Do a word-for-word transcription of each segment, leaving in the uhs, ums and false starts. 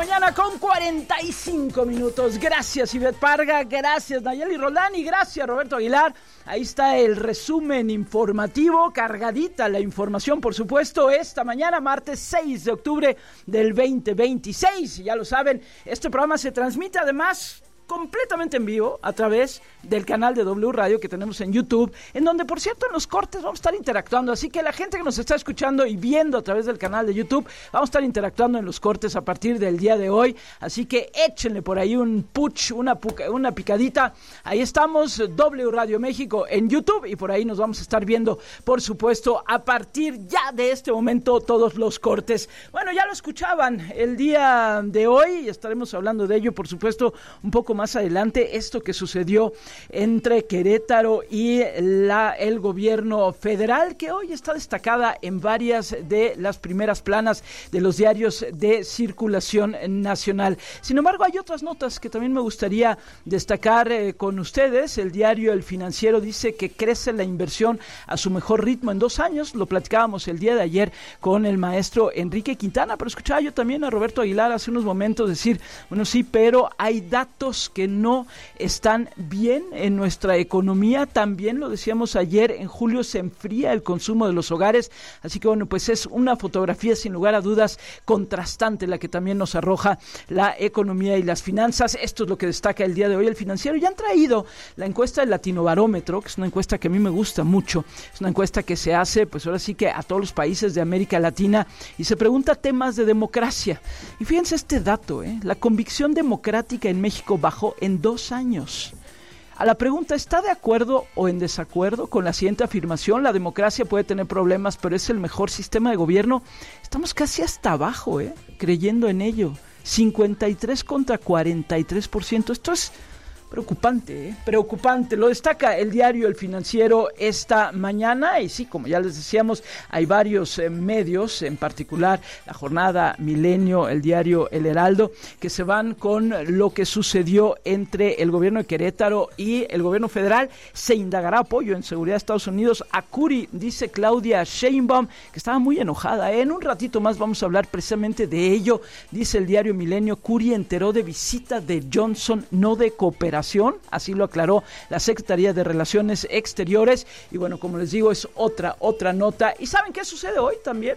mañana con cuarenta y cinco minutos. Gracias, Ivette Parga, gracias, Nayeli Roldán, y gracias, Roberto Aguilar. Ahí está el resumen informativo, cargadita la información, por supuesto, esta mañana, martes seis de octubre del veinte veintiséis. Y ya lo saben, este programa se transmite además completamente en vivo a través del canal de W Radio que tenemos en YouTube, en donde, por cierto, en los cortes vamos a estar interactuando, así que la gente que nos está escuchando y viendo a través del canal de YouTube, vamos a estar interactuando en los cortes a partir del día de hoy, así que échenle por ahí un push, una, una picadita. Ahí estamos, W Radio México en YouTube, y por ahí nos vamos a estar viendo, por supuesto, a partir ya de este momento todos los cortes. Bueno, ya lo escuchaban el día de hoy, y estaremos hablando de ello, por supuesto, un poco más más adelante, esto que sucedió entre Querétaro y la, el gobierno federal, que hoy está destacada en varias de las primeras planas de los diarios de circulación nacional. Sin embargo, hay otras notas que también me gustaría destacar eh, con ustedes. El diario El Financiero dice que crece la inversión a su mejor ritmo en dos años. Lo platicábamos el día de ayer con el maestro Enrique Quintana, pero escuchaba yo también a Roberto Aguilar hace unos momentos decir, bueno, sí, pero hay datos que no están bien en nuestra economía. También lo decíamos ayer, en julio se enfría el consumo de los hogares, así que bueno, pues es una fotografía sin lugar a dudas contrastante la que también nos arroja la economía y las finanzas. Esto es lo que destaca el día de hoy El Financiero. Ya han traído la encuesta del Latinobarómetro, que es una encuesta que a mí me gusta mucho, es una encuesta que se hace pues ahora sí que a todos los países de América Latina, y se pregunta temas de democracia. Y fíjense este dato, ¿eh? La convicción democrática en México bajó en dos años. A la pregunta, ¿está de acuerdo o en desacuerdo con la siguiente afirmación? La democracia puede tener problemas, pero es el mejor sistema de gobierno. Estamos casi hasta abajo, ¿eh? Creyendo en ello. cincuenta y tres contra cuarenta y tres por ciento. Esto es preocupante, ¿eh? Preocupante. Lo destaca el diario El Financiero esta mañana, y sí, como ya les decíamos, hay varios eh, medios, en particular La Jornada, Milenio, el diario El Heraldo, que se van con lo que sucedió entre el gobierno de Querétaro y el gobierno federal. Se indagará apoyo en seguridad de Estados Unidos a Curi, dice Claudia Sheinbaum, que estaba muy enojada. En un ratito más vamos a hablar precisamente de ello. Dice el diario Milenio, Curi enteró de visita de Johnson, no de cooperación. Así lo aclaró la Secretaría de Relaciones Exteriores. Y bueno, como les digo, es otra, otra nota. ¿Y saben qué sucede hoy también?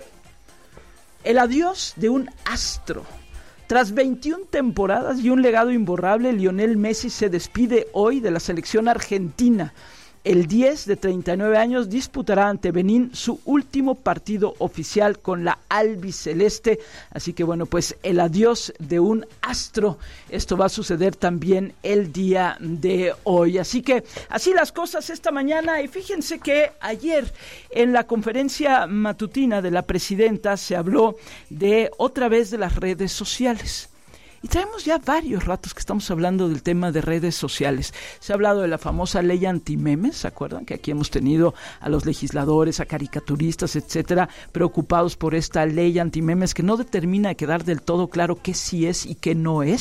El adiós de un astro. Tras veintiuna temporadas y un legado imborrable, Lionel Messi se despide hoy de la selección argentina. El diez de treinta y nueve años disputará ante Benín su último partido oficial con la albiceleste. Así que bueno, pues el adiós de un astro. Esto va a suceder también el día de hoy. Así que así las cosas esta mañana. Y fíjense que ayer en la conferencia matutina de la presidenta se habló de otra vez de las redes sociales. Y traemos ya varios ratos que estamos hablando del tema de redes sociales. Se ha hablado de la famosa ley antimemes, ¿se acuerdan? Que aquí hemos tenido a los legisladores, a caricaturistas, etcétera, preocupados por esta ley antimemes que no determina de quedar del todo claro qué sí es y qué no es.